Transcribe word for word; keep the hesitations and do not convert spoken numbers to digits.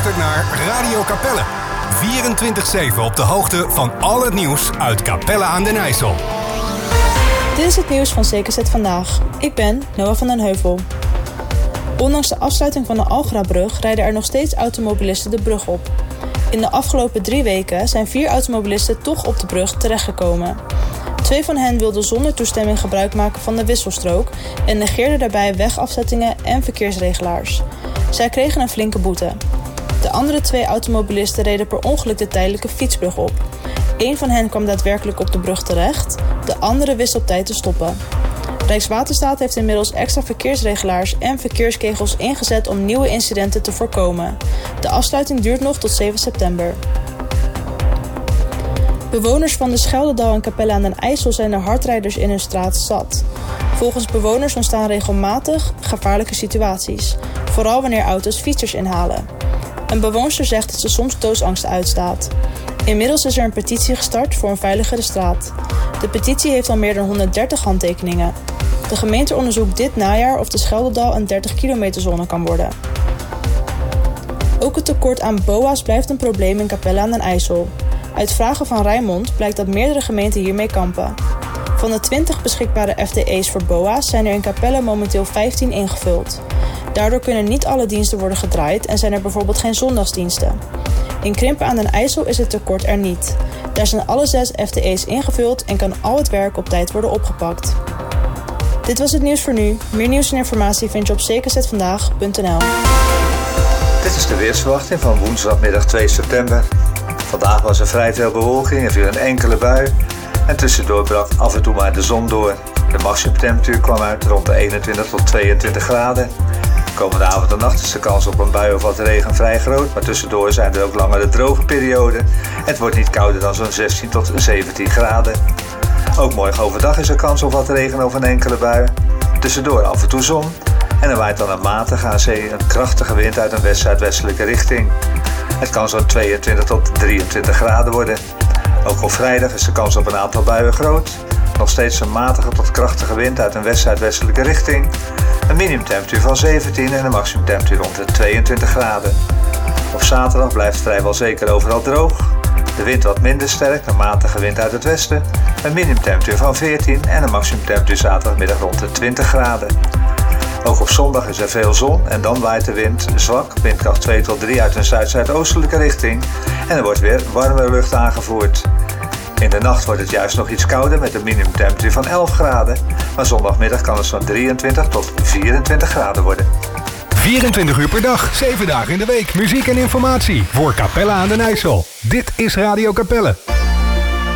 luistert naar Radio Capelle. vierentwintig zeven op de hoogte van al het nieuws uit Capelle aan den IJssel. Dit is het nieuws van C K Z Vandaag. Ik ben Noah van den Heuvel. Ondanks de afsluiting van de Algrabrug rijden er nog steeds automobilisten de brug op. In de afgelopen drie weken zijn vier automobilisten toch op de brug terechtgekomen. Twee van hen wilden zonder toestemming gebruik maken van de wisselstrook en negeerden daarbij wegafzettingen en verkeersregelaars. Zij kregen een flinke boete. De andere twee automobilisten reden per ongeluk de tijdelijke fietsbrug op. Eén van hen kwam daadwerkelijk op de brug terecht, de andere wist op tijd te stoppen. Rijkswaterstaat heeft inmiddels extra verkeersregelaars en verkeerskegels ingezet om nieuwe incidenten te voorkomen. De afsluiting duurt nog tot zeven september. Bewoners van de Scheldedal en Capelle aan den IJssel zijn de hardrijders in hun straat zat. Volgens bewoners ontstaan regelmatig gevaarlijke situaties, vooral wanneer auto's fietsers inhalen. Een bewoonster zegt dat ze soms doodsangsten uitstaat. Inmiddels is er een petitie gestart voor een veiligere straat. De petitie heeft al meer dan honderddertig handtekeningen. De gemeente onderzoekt dit najaar of de Scheldedal een dertig kilometer zone kan worden. Ook het tekort aan B O A's blijft een probleem in Capelle aan den IJssel. Uit vragen van Rijnmond blijkt dat meerdere gemeenten hiermee kampen. Van de twintig beschikbare F T E's voor B O A's zijn er in Capelle momenteel vijftien ingevuld. Daardoor kunnen niet alle diensten worden gedraaid en zijn er bijvoorbeeld geen zondagsdiensten. In Krimpen aan den IJssel is het tekort er niet. Daar zijn alle zes F T E's ingevuld en kan al het werk op tijd worden opgepakt. Dit was het nieuws voor nu. Meer nieuws en informatie vind je op c k z vandaag punt n l. Dit is de weersverwachting van woensdagmiddag twee september. Vandaag was er vrij veel bewolking en viel een enkele bui. En tussendoor brak af en toe maar de zon door. De maximumtemperatuur kwam uit rond de eenentwintig tot tweeëntwintig graden. Komende avond en nacht is de kans op een bui of wat regen vrij groot, maar tussendoor zijn er ook langere droge perioden. Het wordt niet kouder dan zo'n zestien tot zeventien graden. Ook morgen overdag is er kans op wat regen of een enkele bui. Tussendoor af en toe zon. En er waait dan een matige aan zee een krachtige wind uit een west-zuidwestelijke richting. Het kan zo'n tweeëntwintig tot drieëntwintig graden worden. Ook op vrijdag is de kans op een aantal buien groot. Nog steeds een matige tot krachtige wind uit een west-zuidwestelijke richting. Een minimumtemperatuur van zeventien en een maximumtemperatuur rond de tweeëntwintig graden. Op zaterdag blijft het vrijwel zeker overal droog. De wind wat minder sterk, een matige wind uit het westen. Een minimumtemperatuur van veertien en een maximumtemperatuur zaterdagmiddag rond de twintig graden. Ook op zondag is er veel zon en dan waait de wind zwak, windkracht twee tot drie uit een zuid-zuidoostelijke richting. En er wordt weer warme lucht aangevoerd. In de nacht wordt het juist nog iets kouder met een minimumtemperatuur van elf graden. Maar zondagmiddag kan het zo'n drieëntwintig tot vierentwintig graden worden. vierentwintig uur per dag, zeven dagen in de week. Muziek en informatie voor Capelle aan den IJssel. Dit is Radio Capelle.